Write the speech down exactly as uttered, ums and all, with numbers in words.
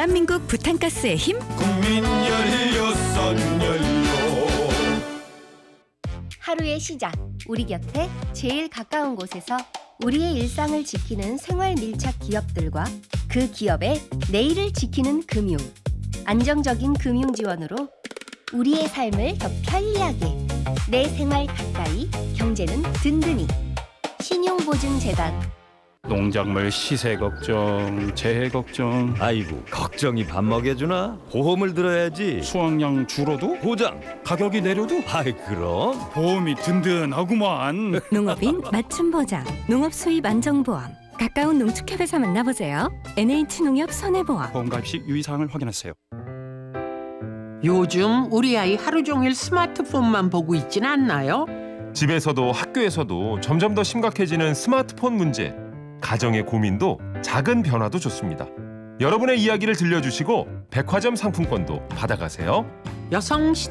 대한민국 부탄가스의 힘 국민 열여섯 연료. 하루의 시작, 우리 곁에 제일 가까운 곳에서 우리의 일상을 지키는 생활 밀착 기업들과 그 기업의 내일을 지키는 금융. 안정적인 금융 지원으로 우리의 삶을 더 편리하게, 내 생활 가까이, 경제는 든든히. 신용보증재단. 농작물 시세 걱정, 재해 걱정, 아이고, 걱정이 밥 먹여주나? 보험을 들어야지. 수확량 줄어도 보장. 가격이 내려도 아이, 그럼 보험이 든든하구만. 농업인 맞춤 보장, 농업 수입 안정보험. 가까운 농축협에서 만나보세요. 엔에이치농협 손해보험. 보험 가입 시 유의사항을 확인하세요. 요즘 우리 아이 하루 종일 스마트폰만 보고 있진 않나요? 집에서도 학교에서도 점점 더 심각해지는 스마트폰 문제. 가정의 고민도 작은 변화도 좋습니다. 여러분의 이야기를 들려주시고 백화점 상품권도 받아가세요. 여성